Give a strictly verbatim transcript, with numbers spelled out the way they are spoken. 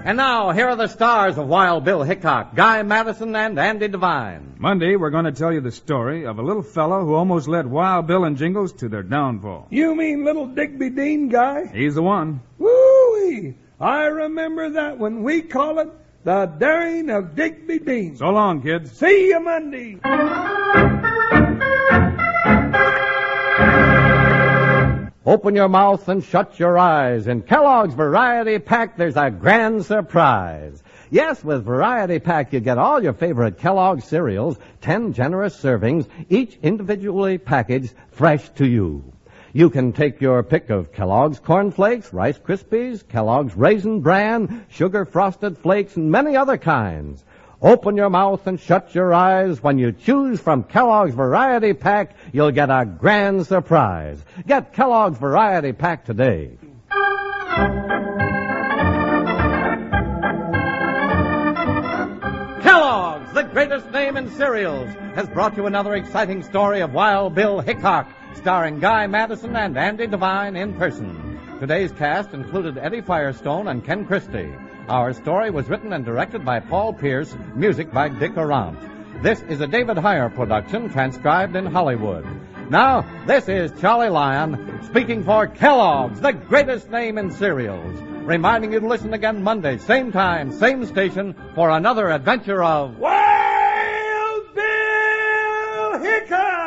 And now, here are the stars of Wild Bill Hickok, Guy Madison and Andy Devine. Monday, we're going to tell you the story of a little fellow who almost led Wild Bill and Jingles to their downfall. You mean little Digby Dean, Guy? He's the one. Woo-wee! I remember that when we call it the Daring of Digby Dean. So long, kids. See you Monday. Open your mouth and shut your eyes. In Kellogg's Variety Pack, there's a grand surprise. Yes, with Variety Pack, you get all your favorite Kellogg's cereals, ten generous servings, each individually packaged, fresh to you. You can take your pick of Kellogg's Corn Flakes, Rice Krispies, Kellogg's Raisin Bran, Sugar Frosted Flakes, and many other kinds. Open your mouth and shut your eyes. When you choose from Kellogg's Variety Pack, you'll get a grand surprise. Get Kellogg's Variety Pack today. Kellogg's, the greatest name in cereals, has brought you another exciting story of Wild Bill Hickok, starring Guy Madison and Andy Devine in person. Today's cast included Eddie Firestone and Ken Christie. Our story was written and directed by Paul Pierce, music by Dick Arant. This is a David Heyer production, transcribed in Hollywood. Now, this is Charlie Lyon, speaking for Kellogg's, the greatest name in cereals, reminding you to listen again Monday, same time, same station, for another adventure of Wild Bill Hickok!